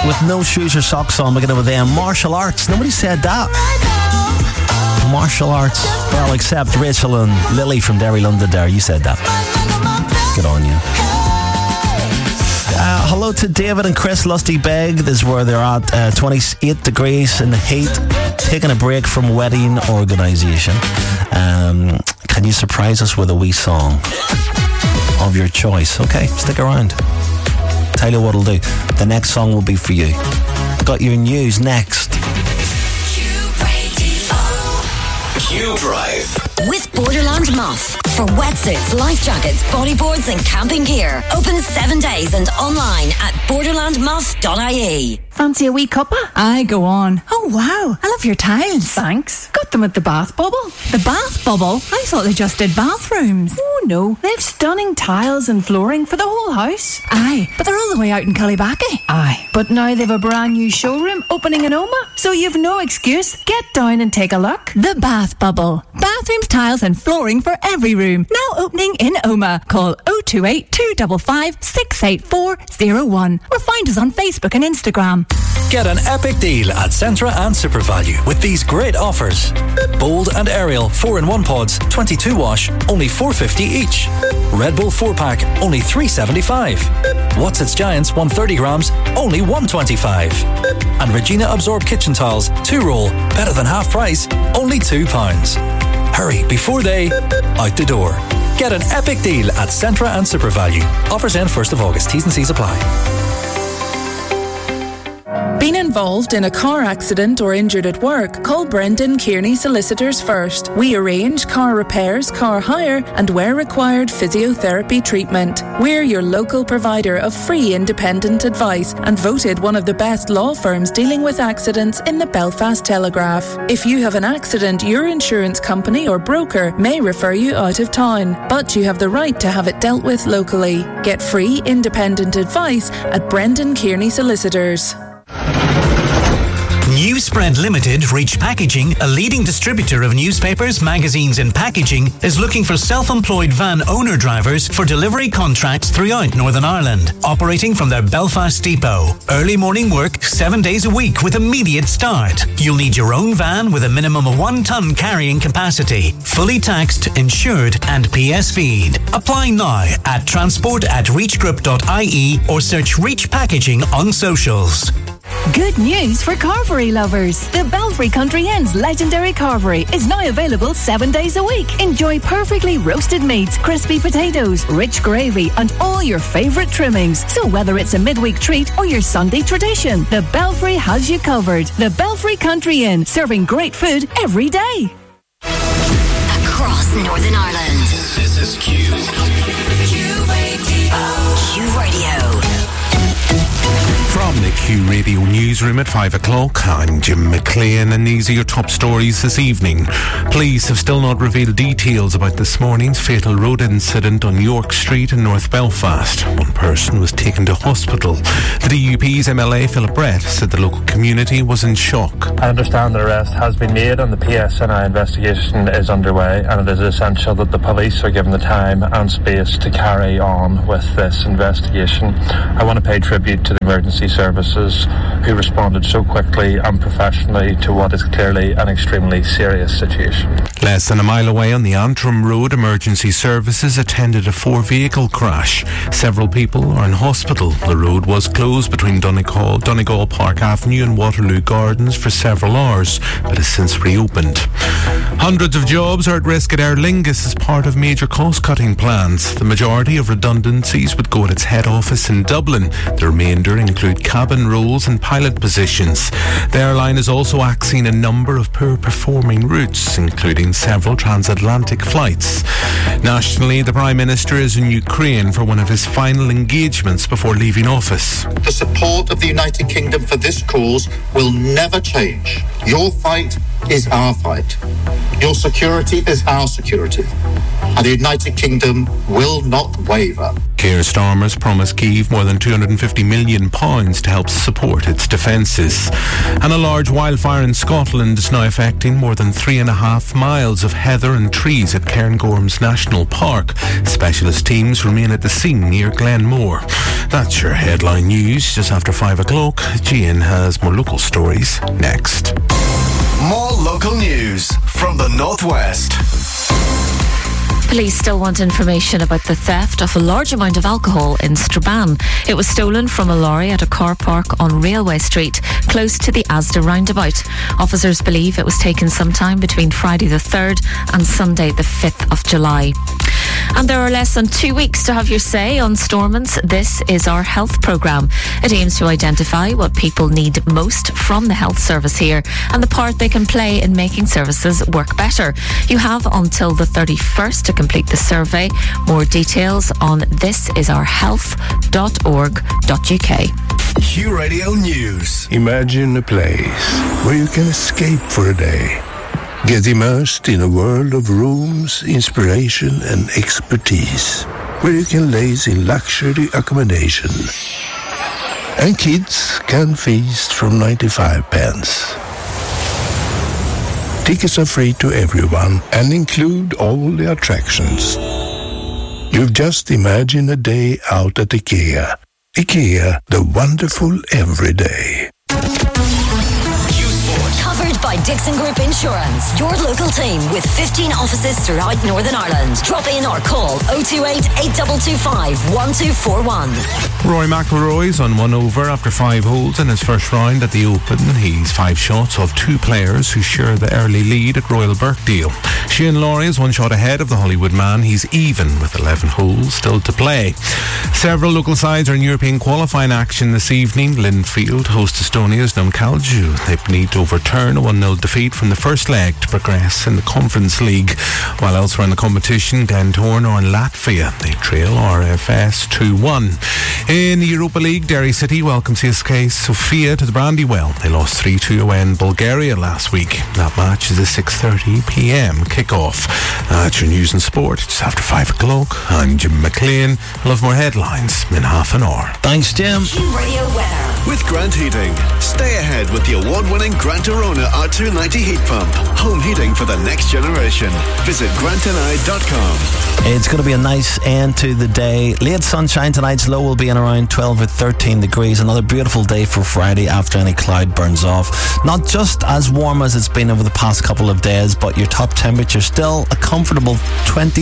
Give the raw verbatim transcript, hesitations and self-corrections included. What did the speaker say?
with no shoes or socks on. We're going to with them. Martial arts. Nobody said that. Martial arts. Well, except Rachel and Lily from Derry London there. You said that. Good on you. Uh, hello to David and Chris Lusty Beg. This is where they're at. Uh, twenty-eight degrees in the heat. Taking a break from wedding organisation. Um, can you surprise us with a wee song of your choice? Okay, stick around. Tell you what I'll do. The next song will be for you. Got your news next. Q Drive with Borderland Muff for wetsuits, life jackets, bodyboards and camping gear. Open seven days and online at borderland muff dot I E. Fancy a wee cuppa? Aye, go on. Oh wow, I love your tiles. Thanks. Got them at the Bath Bubble. The Bath Bubble? I thought they just did bathrooms. Oh no, they've stunning tiles and flooring for the whole house. Aye, but they're all the way out in Cullybackey. Aye, but now they've a brand new showroom opening in Oma, so you've no excuse. Get down and take a look. The Bath Bubble. Bathrooms, tiles and flooring for every room. Now opening in Oma. Call oh two eight, two five five, six eight four oh one or find us on Facebook and Instagram. Get an epic deal at Centra and SuperValue with these great offers. Bold and Ariel four in one pods, twenty-two wash, only four fifty each. Red Bull four pack, only three seventy-five. What's Its Giants one thirty grams, only one twenty-five. And Regina Absorb kitchen tiles, two roll, better than half price, only two pounds. Hurry before they out the door. Get an epic deal at Centra and SuperValue. Offers end first of August. T's and C's apply. Been involved in a car accident or injured at work? Call Brendan Kearney Solicitors first. We arrange car repairs, car hire and where required physiotherapy treatment. We're your local provider of free independent advice and voted one of the best law firms dealing with accidents in the Belfast Telegraph. If you have an accident, your insurance company or broker may refer you out of town, but you have the right to have it dealt with locally. Get free independent advice at Brendan Kearney Solicitors. Newsprint Limited, Reach Packaging, a leading distributor of newspapers, magazines and packaging, is looking for self-employed van owner drivers for delivery contracts throughout Northern Ireland, operating from their Belfast depot. Early morning work, seven days a week with immediate start. You'll need your own van with a minimum of one tonne carrying capacity, fully taxed, insured and P S V'd. Apply now at transport at reachgroup dot I E or search Reach Packaging on socials. Good news for carvery lovers. The Belfry Country Inn's legendary carvery is now available seven days a week. Enjoy perfectly roasted meats, crispy potatoes, rich gravy and all your favourite trimmings. So whether it's a midweek treat or your Sunday tradition, the Belfry has you covered. The Belfry Country Inn, serving great food every day. Across Northern Ireland. This is Q. Q Radio. Q Radio. From the Q Radio newsroom at five o'clock, I'm Jim McLean and these are your top stories this evening. Police have still not revealed details about this morning's fatal road incident on York Street in North Belfast. One person was taken to hospital. The D U P's M L A, Philip Brett, said the local community was in shock. I understand the arrest has been made and the P S N I investigation is underway, and it is essential that the police are given the time and space to carry on with this investigation. I want to pay tribute to the emergency services who responded so quickly and professionally to what is clearly an extremely serious situation. Less than a mile away on the Antrim Road, emergency services attended a four-vehicle crash. Several people are in hospital. The road was closed between Donegal, Donegal Park Avenue and Waterloo Gardens for several hours, but has since reopened. Hundreds of jobs are at risk at Aer Lingus as part of major cost-cutting plans. The majority of redundancies would go at its head office in Dublin. The remainder include cabin roles and pilot positions. The airline is also axing a number of poor-performing routes, including several transatlantic flights. Nationally, the Prime Minister is in Ukraine for one of his final engagements before leaving office. The support of the United Kingdom for this cause will never change. Your fight is our fight. Your security is our security. and the United Kingdom will not waver. Keir Starmer's promised Kyiv more than two hundred fifty million pounds to help support its defences. And a large wildfire in Scotland is now affecting more than three and a half miles of heather and trees at Cairngorms National Park. Specialist teams remain at the scene near Glenmore. That's your headline news just after five o'clock. Gian has more local stories next. More local news from the Northwest. Police still want information about the theft of a large amount of alcohol in Strabane. It was stolen from a lorry at a car park on Railway Street, close to the Asda roundabout. Officers believe it was taken sometime between Friday the third and Sunday the fifth of July. And there are less than two weeks to have your say on Stormont's This Is Our Health programme. It aims to identify what people need most from the health service here and the part they can play in making services work better. You have until the thirty-first to complete the survey. More details on this is our health dot org dot U K. Q Radio News. Imagine a place where you can escape for a day. Get immersed in a world of rooms, inspiration and expertise, where you can laze in luxury accommodation. And kids can feast from ninety-five pence. Tickets are free to everyone and include all the attractions. You've just imagined a day out at IKEA. IKEA, the wonderful everyday. Covered by Dixon Group Insurance. Your local team with fifteen offices throughout Northern Ireland. Drop in or call oh two eight, eight two two five, one two four one. Rory McIlroy's on one over after five holes in his first round at the Open. He's five shots off two players who share the early lead at Royal Birkdale. Shane Lowry is one shot ahead of the Hollywood man. He's even with eleven holes still to play. Several local sides are in European qualifying action this evening. Linfield host Estonia's Numkalju. They need to overturn a one nil defeat from the first leg to progress in the Conference League. While elsewhere in the competition, Glentoran are in Latvia. They trail R F S two one. In the Europa League, Derry City welcomes C S K Sofia to the Brandywell. They lost three two away in Bulgaria last week. That match is a six thirty p.m. kickoff. That's your news and sport just after five o'clock. I'm Jim McLean. I'll have more headlines in half an hour. Thanks, Jim. Q Radio weather. With Grant Heating. Stay ahead with the award-winning Grant Arona R two ninety heat pump. Home heating for the next generation. Visit grant n i dot com. It's going to be a nice end to the day. Late sunshine. Tonight's low will be in around twelve or thirteen degrees. Another beautiful day for Friday after any cloud burns off. Not just as warm as it's been over the past couple of days, but your top temperature still a comfortable twenty